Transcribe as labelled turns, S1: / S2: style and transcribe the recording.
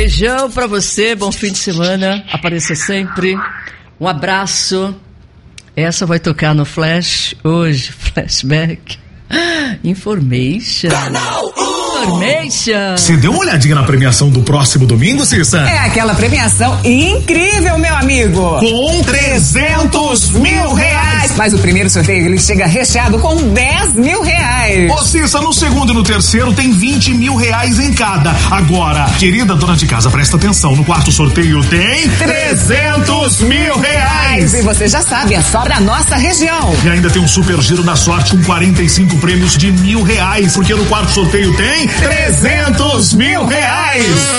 S1: Beijão pra você, bom fim de semana, apareça sempre. Um abraço. Essa vai tocar no Flash hoje, Flashback. Information. Information.
S2: Você deu uma olhadinha na premiação do próximo domingo, Cissa?
S3: É aquela premiação incrível, meu amigo.
S2: Com 300 mil reais.
S3: Mas o primeiro sorteio, ele chega recheado com 10 mil reais.
S2: Ô Cissa, no segundo e no terceiro tem 20 mil reais em cada. Agora, querida dona de casa, presta atenção. No quarto sorteio tem 300 mil reais.
S3: E você já sabe, é só pra nossa região.
S2: E ainda tem um super giro da sorte com 45 prêmios de R$1.000. Porque no quarto sorteio tem 300 mil reais.